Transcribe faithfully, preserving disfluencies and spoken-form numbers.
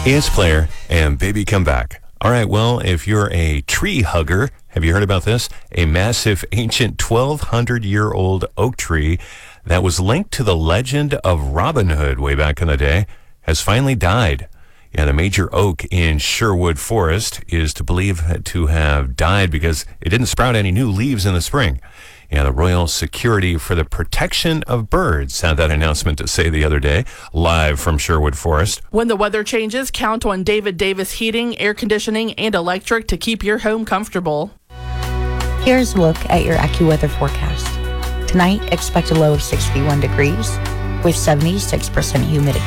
It's Player and Baby Come Back. All right, well, if you're a tree hugger, have you heard about this? A massive, ancient, twelve hundred year old oak tree that was linked to the legend of Robin Hood way back in the day has finally died. Yeah, the major oak in Sherwood Forest is to believe to have died because it didn't sprout any new leaves in the spring. Yeah, the Royal Security for the Protection of Birds had that announcement to say the other day, live from Sherwood Forest. When the weather changes, count on David Davis Heating, Air Conditioning, and Electric to keep your home comfortable. Here's a look at your AccuWeather forecast. Tonight, expect a low of sixty-one degrees with seventy-six percent humidity.